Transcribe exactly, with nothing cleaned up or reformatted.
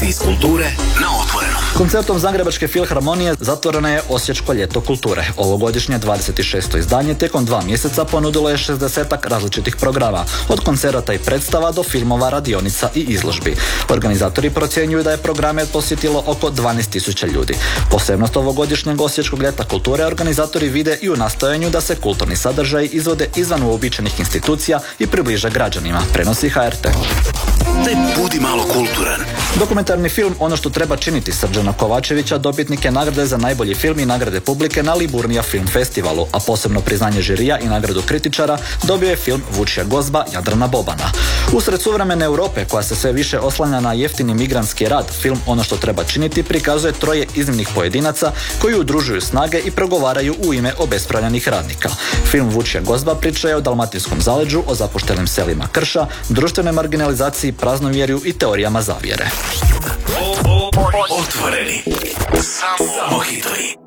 iz kulture na Otvorenom. Koncertom Zagrebačke filharmonije zatvoreno je Osječko ljeto kulture. Ovogodišnje dvadeset šesto izdanje tijekom dva mjeseca ponudilo je šezdesetak različitih programa, od koncerata i predstava do filmova, radionica i izložbi. Organizatori procjenjuju da je programe posjetilo oko dvanaest tisuća ljudi. Posebnost ovogodišnjeg Osječkog ljeta kulture organizatori vide i u nastojanju da se kulturni sadržaji izvode izvan uobičajenih institucija i približe građanima, prenosi H R T. Ne budi malo kulturan. Dokumentarni film Ono što treba činiti Srđana Kovačevića dobitnik je nagrade za najbolji film i nagrade publike na Liburnija film festivalu, a posebno priznanje žirija i nagradu kritičara dobio je film Vučja gozba Jadrana Bobana. Usred suvremene Europe, koja se sve više oslanja na jeftini migrantski rad, film Ono što treba činiti prikazuje troje iznimnih pojedinaca koji udružuju snage i progovaraju u ime obespravljenih radnika. Film Vučja gozba priča je o dalmatinskom zaleđu, o zapuštenim selima krša, društvenoj marginalizaciji, praznovjerju i teorijama zavjere. Otvoreni. Samo hitovi.